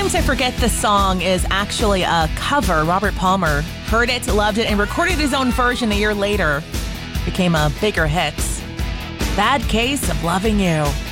Sometimes I Forget this song is actually a cover. Robert Palmer heard it, loved it, and recorded his own version a year later. Became a bigger hit. Bad Case of Loving You.